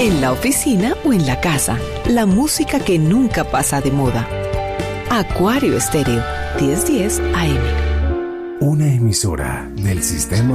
en la oficina o en la casa. La música que nunca pasa de moda. Acuario Estéreo, 1010 AM. Una emisora del sistema